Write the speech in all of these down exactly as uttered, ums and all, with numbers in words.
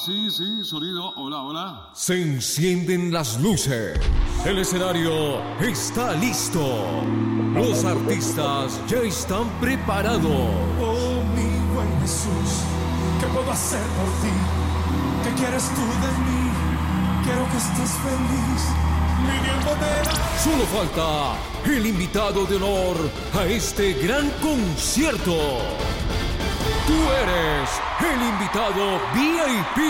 sí, sí, sonido, hola, hola. Se encienden las luces. El escenario está listo. Los artistas ya están preparados. Oh, mi buen Jesús, ¿qué puedo hacer por ti? ¿Qué quieres tú de mí? Quiero que estés feliz, viviéndote la... Solo falta el invitado de honor a este gran concierto. Tú eres el invitado V I P.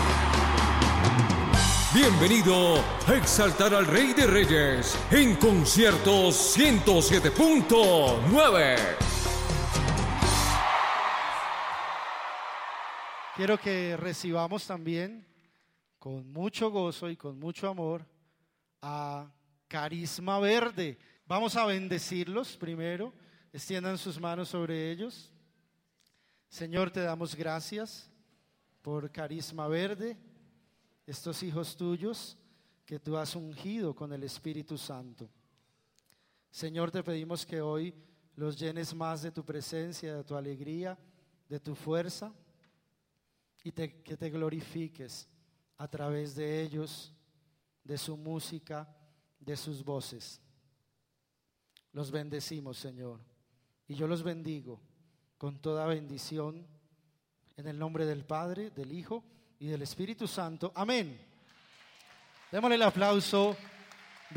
Bienvenido a exaltar al Rey de Reyes en Conciertos ciento siete punto nueve. Quiero que recibamos también con mucho gozo y con mucho amor a Carisma Verde. Vamos a bendecirlos primero. Extiendan sus manos sobre ellos. Señor, te damos gracias por Carisma Verde, estos hijos tuyos que tú has ungido con el Espíritu Santo. Señor, te pedimos que hoy los llenes más de tu presencia, de tu alegría, de tu fuerza, y te, que te glorifiques a través de ellos, de su música, de sus voces. Los bendecimos, Señor, y yo los bendigo con toda bendición en el nombre del Padre, del Hijo y del Espíritu Santo. Amén. Démosle el aplauso